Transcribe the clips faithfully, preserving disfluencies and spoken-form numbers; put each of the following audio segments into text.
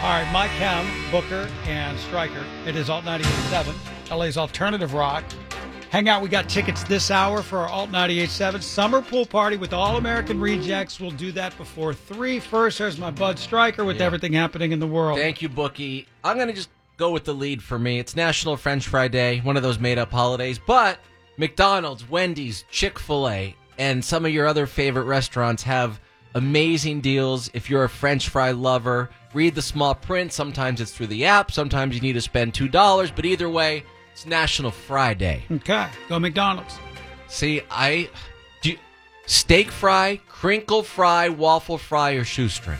All right, Mike Kemp, Booker, and Stryker. It is Alt ninety-eight point seven, L A's alternative rock. Hang out. We got tickets this hour for our Alt ninety-eight point seven summer pool party with All American Rejects. We'll do that before three. First, there's my bud Stryker with yeah. everything happening in the world. Thank you, Bookie. I'm going to just go with the lead for me. It's National French Fry Day, one of those made-up holidays. But McDonald's, Wendy's, Chick-fil-A, and some of your other favorite restaurants have amazing deals. If you're a French fry lover, read the small print. Sometimes it's through the app. Sometimes you need to spend two dollars. But either way, it's National Fry Day. Okay, go McDonald's. See, I do you, steak fry, crinkle fry, waffle fry, or shoestring.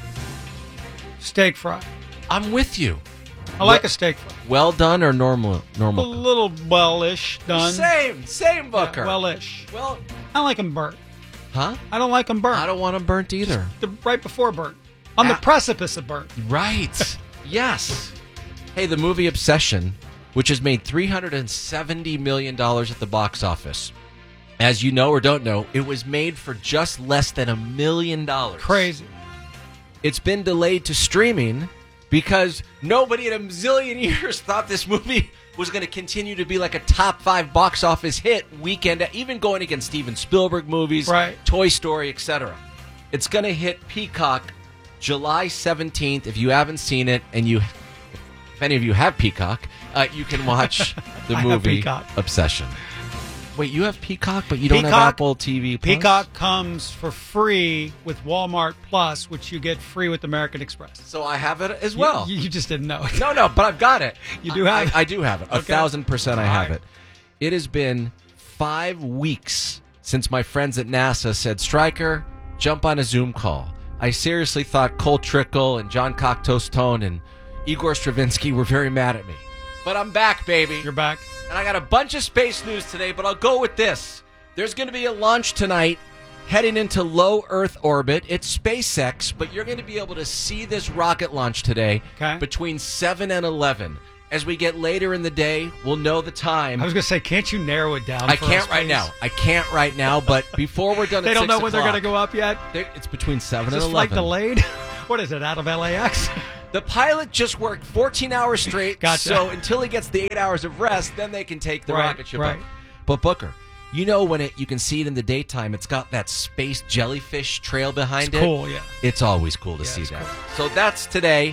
Steak fry. I'm with you. I like well, a steak fry. Well done or normal? Normal. A little well-ish done. Same, same, Booker. Yeah, well-ish. Well, I like them burnt. Huh? I don't like them burnt. I don't want them burnt either. The, right before burnt. On ah. the precipice of burnt. Right. Yes. Hey, the movie Obsession, which has made three hundred seventy million dollars at the box office. As you know or don't know, it was made for just less than a million dollars. Crazy. It's been delayed to streaming because nobody in a zillion years thought this movie was going to continue to be like a top five box office hit weekend, even going against Steven Spielberg movies, right. Toy Story, et cetera. It's going to hit Peacock July seventeenth. If you haven't seen it, and you, if any of you have Peacock, uh, you can watch the movie Obsession. Wait, you have Peacock, but you don't Peacock, have Apple T V Plus? Peacock comes for free with Walmart Plus, which you get free with American Express. So I have it as well. You, you just didn't know it. No, no, but I've got it. You do have I, it? I, I do have it. Okay. A thousand percent I All have right. it. It has been five weeks since my friends at NASA said, Stryker, jump on a Zoom call. I seriously thought Cole Trickle and John Cock-Toast-Tone and Igor Stravinsky were very mad at me. But I'm back, baby. You're back. And I got a bunch of space news today, but I'll go with this. There's going to be a launch tonight heading into low Earth orbit. It's SpaceX, but you're going to be able to see this rocket launch today okay. between seven and eleven. As we get later in the day, we'll know the time. I was going to say, can't you narrow it down? I for can't us, right please? now. I can't right now, but before we're done they at don't know six when they're going to go up yet? It's between seven Is and this eleven. flight delayed? What is it, out of L A X? The pilot just worked fourteen hours straight, gotcha. So until he gets the eight hours of rest, then they can take the right, rocket ship right. up. But Booker, you know when it you can see it in the daytime, it's got that space jellyfish trail behind it's it. Cool, yeah. It's always cool to yeah, see that. Cool. So that's today.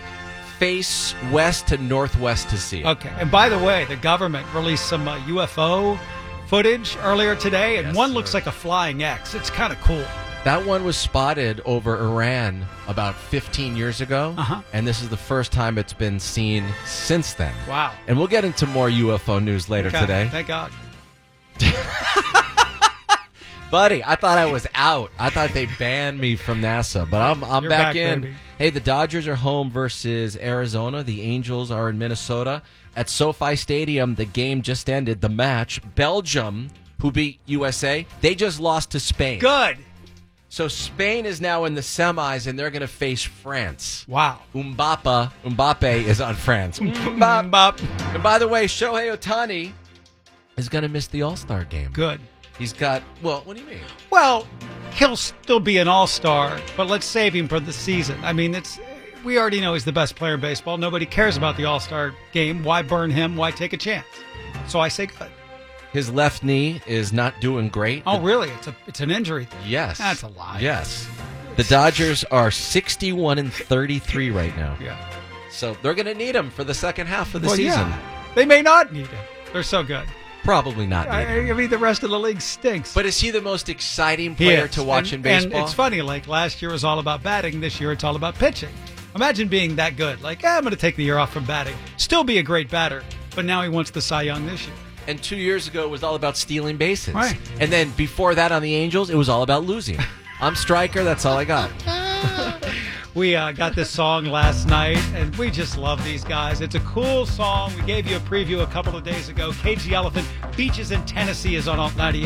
Face west to northwest to see it. Okay. And by the way, the government released some uh, U F O footage earlier today, and yes, one sir. looks like a flying X. It's kind of cool. That one was spotted over Iran about fifteen years ago, uh-huh. and this is the first time it's been seen since then. Wow. And we'll get into more U F O news later okay. today. Thank God. Buddy, I thought I was out. I thought they banned me from NASA, but I'm I'm You're back, back in. baby. Hey, the Dodgers are home versus Arizona. The Angels are in Minnesota. At SoFi Stadium, the game just ended, the match. Belgium, who beat U S A, they just lost to Spain. Good. So Spain is now in the semis, and they're going to face France. Wow. Mbappe, Mbappe is on France. Mbappe. And by the way, Shohei Ohtani is going to miss the All-Star game. Good. He's got, well, what do you mean? Well, he'll still be an all-star, but let's save him for the season. I mean, it's we already know he's the best player in baseball. Nobody cares about the all-star game. Why burn him? Why take a chance? So I say good. His left knee is not doing great. Oh, really? It's a it's an injury thing. Yes. That's a lie. Yes. The Dodgers are sixty-one and thirty-three right now. Yeah. So they're going to need him for the second half of the well, season. Yeah. They may not need him. They're so good. Probably not. I, I mean, the rest of the league stinks. But is he the most exciting player to watch and, in baseball? And it's funny, like last year was all about batting. This year it's all about pitching. Imagine being that good. Like, eh, I'm going to take the year off from batting. Still be a great batter. But now he wants the Cy Young this year. And two years ago, it was all about stealing bases. Right. And then before that on the Angels, it was all about losing. I'm Stryker. That's all I got. We uh, got this song last night, and we just love these guys. It's a cool song. We gave you a preview a couple of days ago. Cage the Elephant, Beaches in Tennessee is on Alt ninety-eight.